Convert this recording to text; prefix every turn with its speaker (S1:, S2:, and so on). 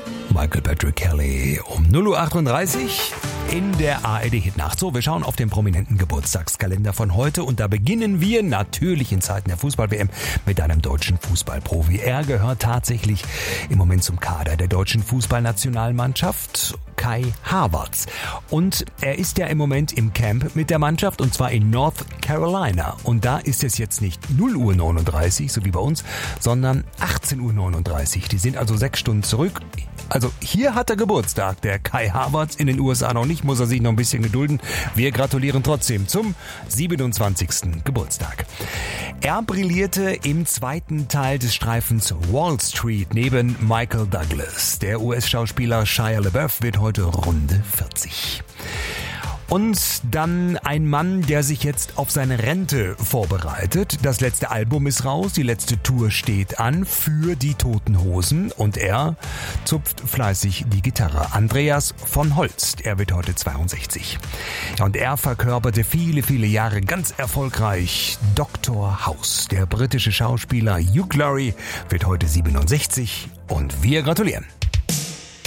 S1: Michael Patrick Kelly um 0.38 Uhr in der ARD-Hitnacht. So, wir schauen auf den prominenten Geburtstagskalender von heute und da beginnen wir natürlich in Zeiten der Fußball-WM mit einem deutschen Fußballprofi. Er gehört tatsächlich im Moment zum Kader der deutschen Fußballnationalmannschaft, Kai Havertz. Und er ist ja im Moment im Camp mit der Mannschaft und zwar in North Carolina. Und da ist es jetzt nicht 0.39 Uhr, so wie bei uns, sondern 18.39 Uhr. Die sind also 6 Stunden zurück. Also hier hat er Geburtstag, der Kai Havertz, in den USA noch nicht, muss er sich noch ein bisschen gedulden. Wir gratulieren trotzdem zum 27. Geburtstag. Er brillierte im zweiten Teil des Streifens Wall Street neben Michael Douglas. Der US-Schauspieler Shia LaBeouf wird heute Runde 40. Und dann ein Mann, der sich jetzt auf seine Rente vorbereitet. Das letzte Album ist raus, die letzte Tour steht an für die Toten Hosen und er zupft fleißig die Gitarre. Andreas von Holst, er wird heute 62. Und er verkörperte viele, viele Jahre ganz erfolgreich Dr. House. Der britische Schauspieler Hugh Laurie wird heute 67 und wir gratulieren.